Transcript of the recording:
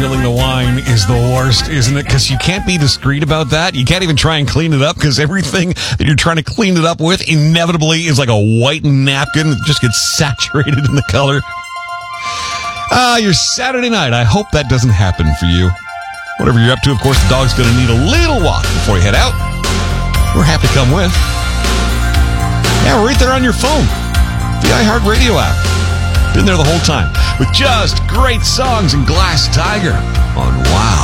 spilling the wine is the worst, isn't it? Because you can't be discreet about that. You can't even try and clean it up because everything that you're trying to clean it up with inevitably is like a white napkin that just gets saturated in the color. Your Saturday night. I hope that doesn't happen for you. Whatever you're up to, of course, the dog's going to need a little walk before you head out. We're happy to come with. Yeah, we're right there on your phone. The iHeartRadio app. Been there the whole time with just great songs and Glass Tiger on Wow.